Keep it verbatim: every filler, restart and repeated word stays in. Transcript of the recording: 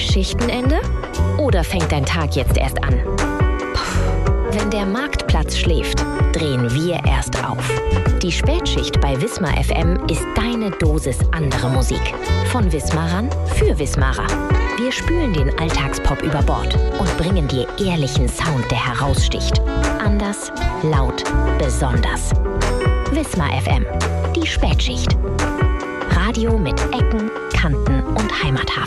Schichtenende? Oder fängt dein Tag jetzt erst an? Puh, wenn der Marktplatz schläft, drehen wir erst auf. Die Spätschicht bei Wismar F M ist deine Dosis andere Musik. Von Wismarern für Wismarer. Wir spülen den Alltagspop über Bord und bringen dir ehrlichen Sound, der heraussticht. Anders, laut, besonders. Wismar F M, die Spätschicht. Radio mit Ecken, Kanten und Heimathafen.